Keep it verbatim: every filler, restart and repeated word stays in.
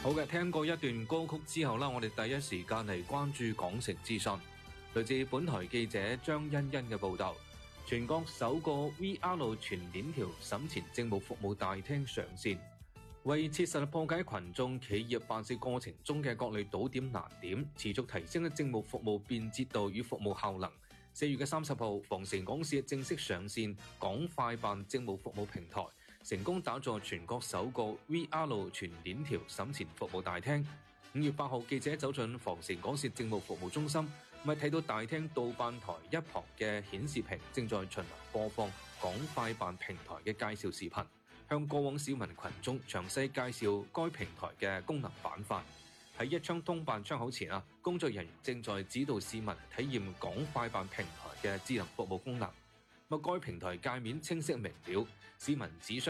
好嘅，聽過一段歌曲之後啦，我哋第一時間嚟關注港城資訊。來自本台記者張欣欣嘅報道，全國首個 V R 全鏈條審前政務服務大廳上線，為切實破解群眾企業辦事過程中嘅各類堵點難點，持續提升政務服務便捷度與服務效能。四月嘅三十號，防城港市正式上線港快辦政務服務平台，成功打造全國首個 V R 全鏈條審前服務大廳。五月八號，記者走進防城港市政務服務中心，咪睇到大廳導辦台一旁嘅顯示屏正在循環播放港快辦平台嘅介紹視頻，向過往市民群眾詳細介紹該平台嘅功能板塊。喺一窗通辦窗口前啊，工作人員正在指導市民體驗港快辦平台嘅智能服務功能。咁該平台界面清晰明了，市民只需